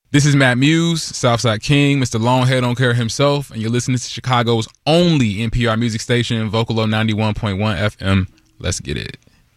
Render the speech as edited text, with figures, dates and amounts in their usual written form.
This is Matt Muse, Southside King, Mr. Longhead on Care himself, and you're listening to Chicago's only NPR music station, Vocalo 91.1 FM. Let's get it.